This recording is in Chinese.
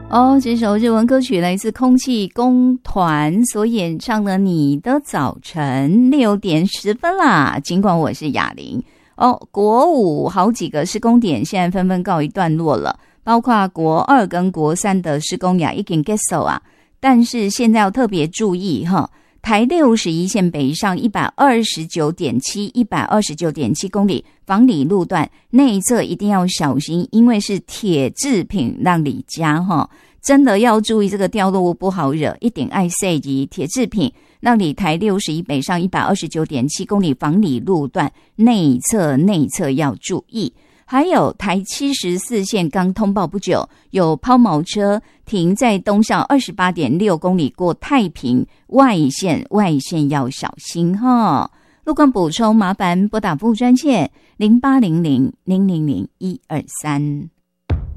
哦，这首日文歌曲来自空气公团所演唱的《你的早晨》，6:10啦。尽管我是雅玲哦，国5好几个施工点现在纷纷告一段落了，包括国2跟国3的施工也已经结束啊。但是现在要特别注意哈，台61线北上129.7、129.7公里房里路段内侧一定要小心，因为是铁制品让你家哈，真的要注意这个掉落物不好惹，一定爱塞及铁制品让你台61北上129.7公里房里路段内侧要注意。还有台74线刚通报不久，有抛锚车停在东上28.6公里过太平外线要小心哈。路况补充麻烦拨打服务专线0800-000-123。